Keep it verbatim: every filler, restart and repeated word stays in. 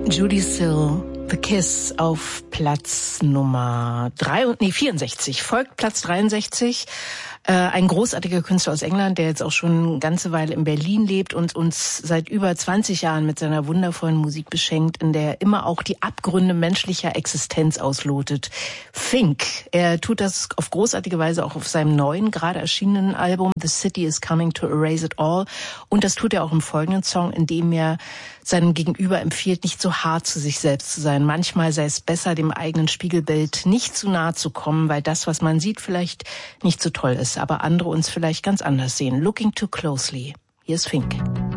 Judee Sill, The Kiss auf Platz Nummer drei, nee, vierundsechzig. Folgt Platz dreiundsechzig. Äh, ein großartiger Künstler aus England, der jetzt auch schon eine ganze Weile in Berlin lebt und uns seit über zwanzig Jahren mit seiner wundervollen Musik beschenkt, in der er immer auch die Abgründe menschlicher Existenz auslotet. Fink. Er tut das auf großartige Weise auch auf seinem neuen, gerade erschienenen Album The City is Coming to Erase It All. Und das tut er auch im folgenden Song, in dem er seinem Gegenüber empfiehlt, nicht so hart zu sich selbst zu sein. Manchmal sei es besser, dem eigenen Spiegelbild nicht zu nahe zu kommen, weil das, was man sieht, vielleicht nicht so toll ist, aber andere uns vielleicht ganz anders sehen. Looking too closely. Hier ist Fink.